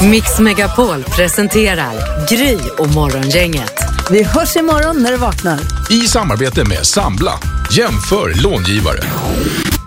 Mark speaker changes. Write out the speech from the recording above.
Speaker 1: Mix Megapol presenterar Gry och Morgongänget.
Speaker 2: Vi hörs imorgon när du vaknar.
Speaker 3: I samarbete med Sambla. Jämför långivare.